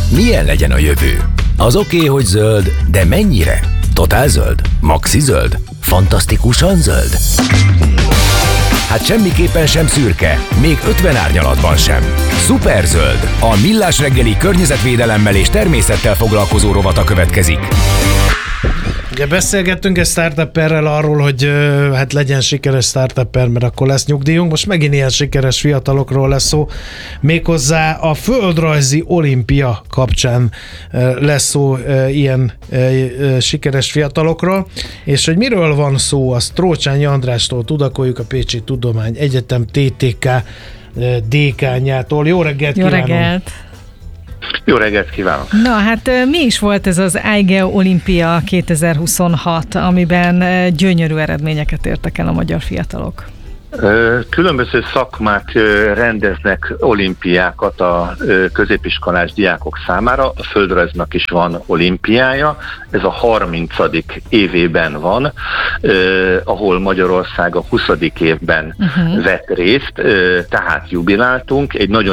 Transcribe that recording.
Milyen legyen a jövő? Az oké, hogy zöld, de mennyire? Totál zöld? Maxi zöld? Fantasztikusan zöld? Hát semmiképpen sem szürke, még 50 árnyalatban sem. Szuperzöld, a Millás reggeli környezetvédelemmel és természettel foglalkozó rovata következik. Ugye beszélgettünk egy startupperrel arról, hogy hát legyen sikeres startupper, mert akkor lesz nyugdíjunk. Most megint ilyen sikeres fiatalokról lesz szó. Méghozzá a földrajzi olimpia kapcsán lesz szó ilyen sikeres fiatalokról. És hogy miről van szó, azt Trócsányi Andrástól tudakoljuk, a Pécsi Tudományegyetem TTK dékánjától. Jó reggelt kívánok! Jó reggelt! Jó reggelt kívánok! Na hát mi is volt ez az IGEO Olimpia 2026, amiben gyönyörű eredményeket értek el a magyar fiatalok? Különböző szakmák rendeznek olimpiákat a középiskolás diákok számára. A földrajznak is van olimpiája, ez a 30. évében van, ahol Magyarország a 20. évben vett részt, tehát jubiláltunk. Egy nagyon